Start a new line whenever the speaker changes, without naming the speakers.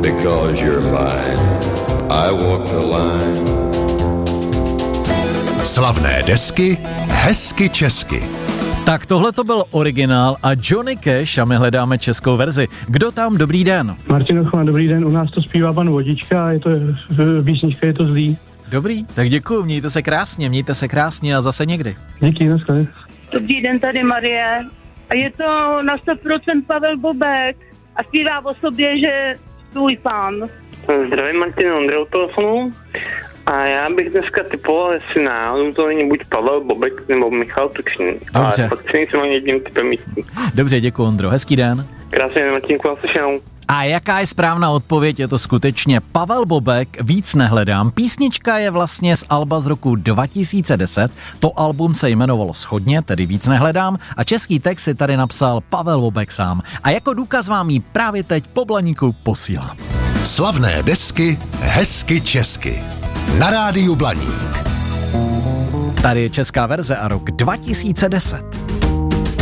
because you're mine. I walk the line.
Slavné desky, hezky česky.
Tak tohle to byl originál a Johnny Cash a my hledáme českou verzi. Kdo tam? Dobrý den.
Martin Ochman, dobrý den, u nás to zpívá pan Vodička a je to písnička, je to zlý.
Dobrý, tak děkuju, mějte se krásně a zase někdy.
Díky, naschle.
Dobrý den, tady Marie. A je to na 100% Pavel Bobek a zpívá o sobě, že svůj fan.
Zdravím, Martin, Ondra u telefonu. A já bych dneska typoval, jestli náhodou to není buď Pavel Bobek nebo Michal Tučný.
Dobře.
Ale fakt si nejsem ani jedním typem jistý.
Dobře, děkuju, Ondro, hezký den.
Krásný den, Martinku, naslyšenou.
A jaká je správná odpověď? Je to skutečně Pavel Bobek, Víc nehledám. Písnička je vlastně z alba z roku 2010. To album se jmenovalo Shodně, tedy Víc nehledám. A český text si tady napsal Pavel Bobek sám. A jako důkaz vám ji právě teď po Blaníku posílám.
Slavné desky, hezky česky. Na rádiu Blaník.
Tady je česká verze a rok 2010.